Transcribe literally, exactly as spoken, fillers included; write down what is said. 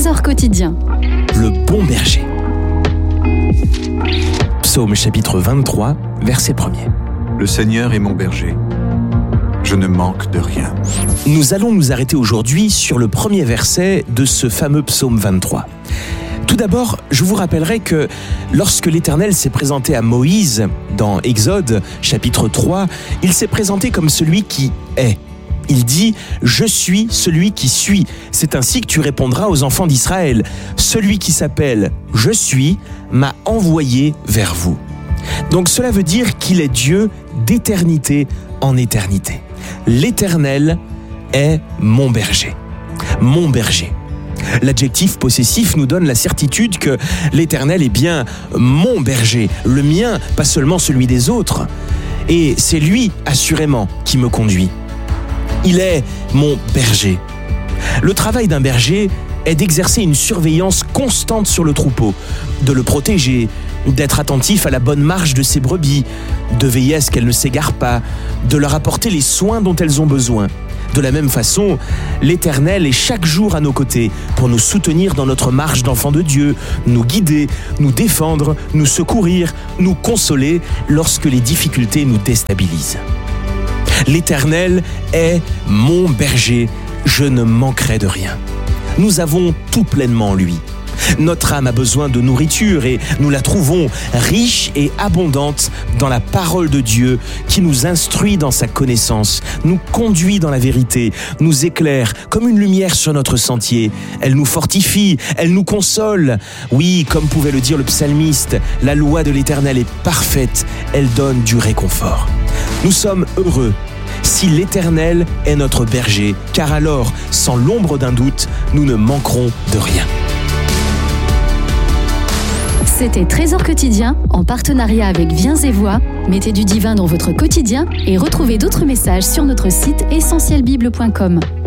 Trésor quotidien. Le bon berger. Psaume chapitre vingt-trois, verset premier. Le Seigneur est mon berger. Je ne manque de rien. Nous allons nous arrêter aujourd'hui sur le premier verset de ce fameux psaume vingt-trois. Tout d'abord, je vous rappellerai que lorsque l'Éternel s'est présenté à Moïse dans Exode chapitre trois, il s'est présenté comme celui qui est. Il dit « Je suis celui qui suis ». C'est ainsi que tu répondras aux enfants d'Israël. Celui qui s'appelle « Je suis » m'a envoyé vers vous. Donc cela veut dire qu'il est Dieu d'éternité en éternité. L'Éternel est mon berger. Mon berger. L'adjectif possessif nous donne la certitude que l'Éternel est bien mon berger, le mien, pas seulement celui des autres. Et c'est lui, assurément, qui me conduit. Il est mon berger. Le travail d'un berger est d'exercer une surveillance constante sur le troupeau, de le protéger, d'être attentif à la bonne marche de ses brebis, de veiller à ce qu'elles ne s'égarent pas, de leur apporter les soins dont elles ont besoin. De la même façon, l'Éternel est chaque jour à nos côtés pour nous soutenir dans notre marche d'enfants de Dieu, nous guider, nous défendre, nous secourir, nous consoler lorsque les difficultés nous déstabilisent. L'Éternel est mon berger, je ne manquerai de rien. Nous avons tout pleinement en lui. Notre âme a besoin de nourriture et nous la trouvons riche et abondante dans la parole de Dieu qui nous instruit dans sa connaissance, nous conduit dans la vérité, nous éclaire comme une lumière sur notre sentier. Elle nous fortifie, elle nous console. Oui, comme pouvait le dire le psalmiste, la loi de l'Éternel est parfaite, elle donne du réconfort. Nous sommes heureux si l'Éternel est notre berger, car alors, sans l'ombre d'un doute, nous ne manquerons de rien. C'était Trésor quotidien en partenariat avec Viens et Voix. Mettez du divin dans votre quotidien et retrouvez d'autres messages sur notre site essentiel bible point com.